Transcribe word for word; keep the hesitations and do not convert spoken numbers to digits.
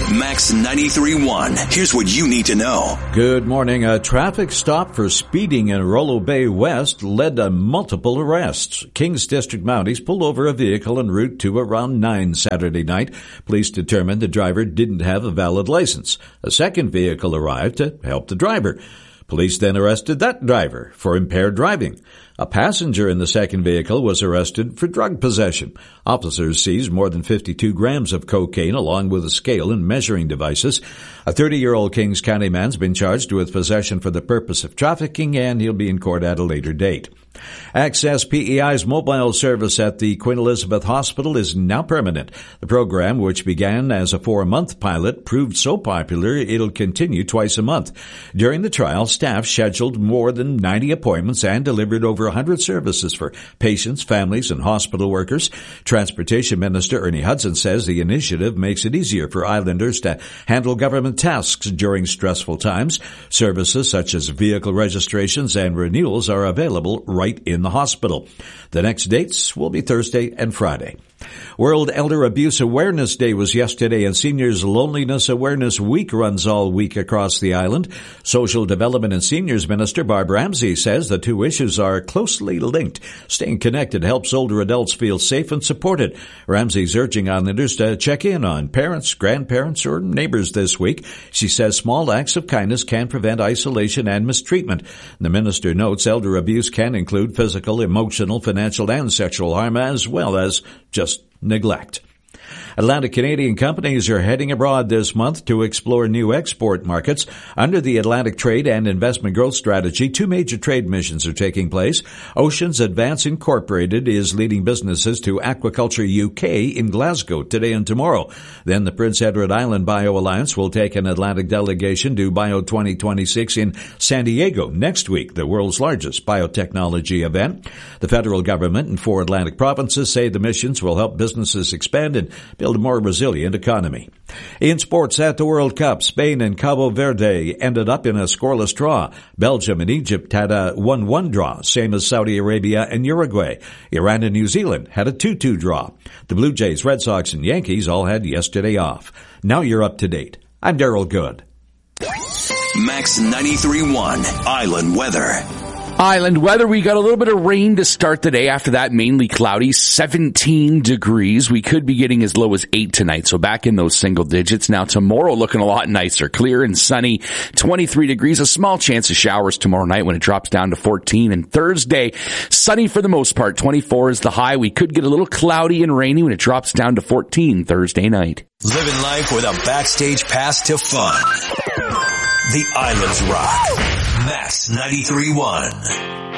Max ninety-three point one. Here's what you need to know. Good morning. A traffic stop for speeding in Rollo Bay West led to multiple arrests. Kings District Mounties pulled over a vehicle en route to around nine Saturday night. Police determined the driver didn't have a valid license. A second vehicle arrived to help the driver. Police then arrested that driver for impaired driving. A passenger in the second vehicle was arrested for drug possession. Officers seized more than fifty-two grams of cocaine along with a scale and measuring devices. A thirty-year-old Kings County man's been charged with possession for the purpose of trafficking, and he'll be in court at a later date. Access P E I's mobile service at the Queen Elizabeth Hospital is now permanent. The program, which began as a four-month pilot, proved so popular it'll continue twice a month. During the trial, staff scheduled more than ninety appointments and delivered over one hundred services for patients, families, and hospital workers. Transportation Minister Ernie Hudson says the initiative makes it easier for islanders to handle government tasks during stressful times. Services such as vehicle registrations and renewals are available right in the hospital. The next dates will be Thursday and Friday. World Elder Abuse Awareness Day was yesterday, and Seniors Loneliness Awareness Week runs all week across the island. Social Development and Seniors Minister Barb Ramsey says the two issues are closely linked. Staying connected helps older adults feel safe and supported. Ramsey's urging islanders to check in on parents, grandparents, or neighbors this week. She says small acts of kindness can prevent isolation and mistreatment. The minister notes elder abuse can include physical, emotional, financial, and sexual harm, as well as just neglect. Atlantic Canadian companies are heading abroad this month to explore new export markets. Under the Atlantic Trade and Investment Growth Strategy, two major trade missions are taking place. Oceans Advance Incorporated is leading businesses to Aquaculture U K in Glasgow today and tomorrow. Then the Prince Edward Island Bio Alliance will take an Atlantic delegation to Bio twenty twenty-six in San Diego next week, the world's largest biotechnology event. The federal government and four Atlantic provinces say the missions will help businesses expand and build a more resilient economy. In sports at the World Cup, Spain and Cabo Verde ended up in a scoreless draw. Belgium and Egypt had a one one draw, same as Saudi Arabia and Uruguay. Iran and New Zealand had a two two draw. The Blue Jays, Red Sox, and Yankees all had yesterday off. Now you're up to date. I'm Daryl Good. Max ninety-three point one Island Weather. Island weather, we got a little bit of rain to start the day. After that, mainly cloudy, seventeen degrees. We could be getting as low as eight tonight, so back in those single digits. Now tomorrow looking a lot nicer, clear and sunny, twenty-three degrees. A small chance of showers tomorrow night when it drops down to fourteen. And Thursday, sunny for the most part, twenty-four is the high. We could get a little cloudy and rainy when it drops down to fourteen Thursday night. Living life with a backstage pass to fun. The Islands Rock. Max ninety-three point one.